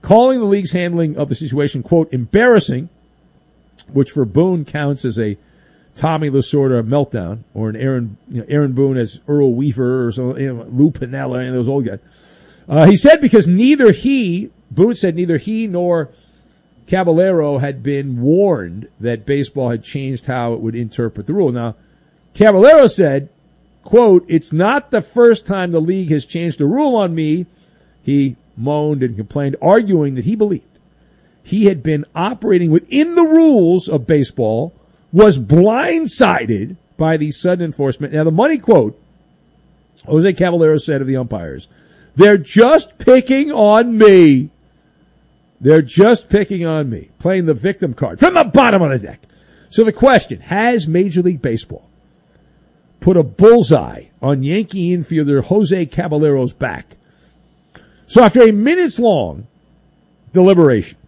calling the league's handling of the situation, quote, embarrassing, which for Boone counts as a Tommy Lasorda meltdown, or an Aaron Boone as Earl Weaver, or Lou Piniella, and those old guys. He said because Boone said neither he nor Caballero had been warned that baseball had changed how it would interpret the rule. Now, Caballero said, quote, it's not the first time the league has changed the rule on me. He moaned and complained, arguing that he believed he had been operating within the rules of baseball, was blindsided by the sudden enforcement. Now, the money quote, Jose Caballero said of the umpires, they're just picking on me. They're just picking on me, playing the victim card from the bottom of the deck. So the question, has Major League Baseball put a bullseye on Yankee infielder Jose Caballero's back? So after a minutes-long deliberation,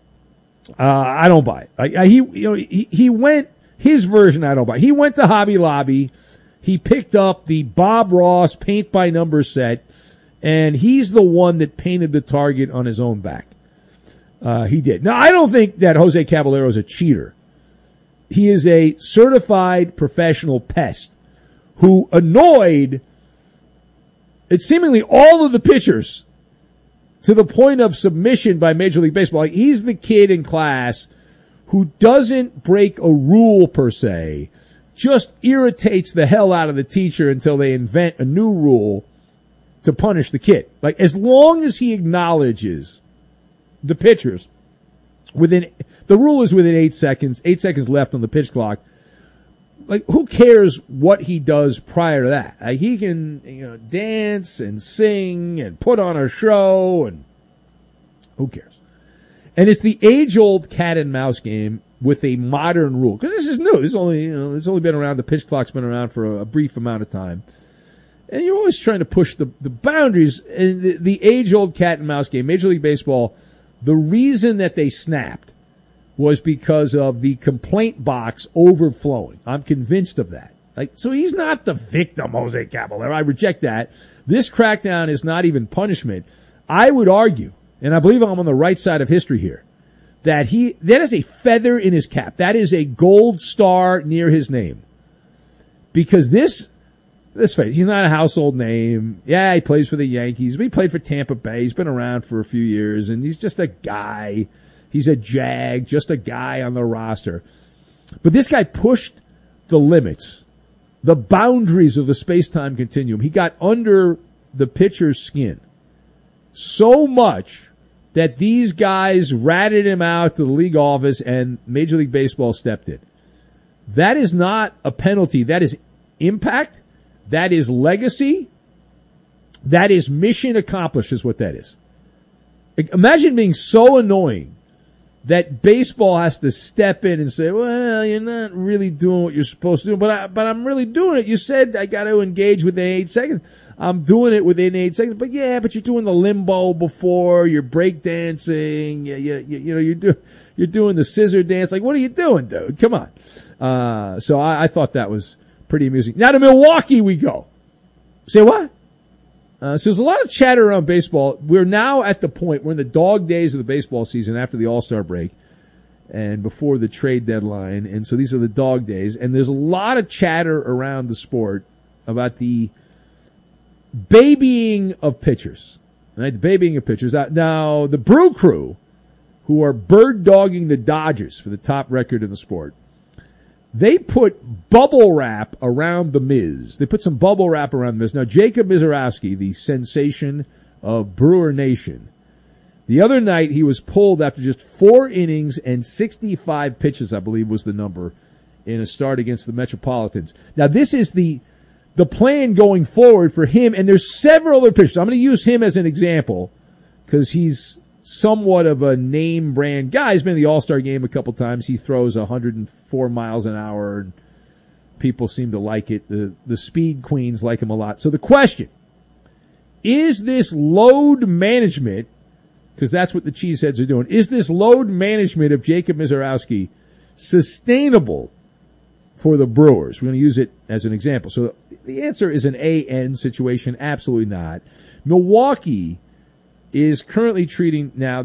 I don't buy it. He went his version. I don't buy it. He went to Hobby Lobby. He picked up the Bob Ross paint by number set, and he's the one that painted the target on his own back. He did. Now, I don't think that Jose Caballero is a cheater. He is a certified professional pest who annoyed seemingly all of the pitchers to the point of submission by Major League Baseball. Like, he's the kid in class who doesn't break a rule per se, just irritates the hell out of the teacher until they invent a new rule to punish the kid. Like, as long as he acknowledges the pitchers the rule is within 8 seconds left on the pitch clock. Like, who cares what he does prior to that? Like, he can, dance and sing and put on a show, and who cares? And it's the age-old cat and mouse game with a modern rule. Because this is new. This only been around. The pitch clock's been around for a brief amount of time. And you're always trying to push the boundaries. And the age-old cat and mouse game, Major League Baseball, the reason that they snapped was because of the complaint box overflowing. I'm convinced of that. So he's not the victim, Jose Caballero. I reject that. This crackdown is not even punishment. I would argue, and I believe I'm on the right side of history here, that is a feather in his cap. That is a gold star near his name. Because this face, he's not a household name. Yeah, he plays for the Yankees, but he played for Tampa Bay. He's been around for a few years, and he's just a guy. He's a jag, just a guy on the roster. But this guy pushed the limits, the boundaries of the space-time continuum. He got under the pitcher's skin so much that these guys ratted him out to the league office and Major League Baseball stepped in. That is not a penalty. That is impact. That is legacy. That is mission accomplished is what that is. Imagine being so annoying that baseball has to step in and say, well, you're not really doing what you're supposed to do, but I'm really doing it. You said I got to engage within 8 seconds. I'm doing it within 8 seconds. But but you're doing the limbo before, you're break dancing, you're doing the scissor dance. Like, what are you doing, dude? Come on. So I thought that was pretty amusing. Now to Milwaukee we go. Say what? So there's a lot of chatter around baseball. We're now at the point, we're in the dog days of the baseball season after the All-Star break and before the trade deadline. And so these are the dog days. And there's a lot of chatter around the sport about the babying of pitchers. Right? The babying of pitchers. Now, the Brew Crew, who are bird dogging the Dodgers for the top record in the sport, they put bubble wrap around the Miz. They put some bubble wrap around the Miz. Now, Jacob Misiorowski, the sensation of Brewer Nation, the other night he was pulled after just 4 innings and 65 pitches, I believe was the number, in a start against the Metropolitans. Now, this is the plan going forward for him, and there's several other pitchers. I'm going to use him as an example because he's somewhat of a name brand guy. He's been in the All-Star game a couple times. He throws 104 miles an hour, and people seem to like it. The speed queens like him a lot. So the question, is this load management, because that's what the cheeseheads are doing, is this load management of Jacob Misiorowski sustainable for the Brewers? We're going to use it as an example. So the answer is an AN situation. Absolutely not. Milwaukee is currently treating now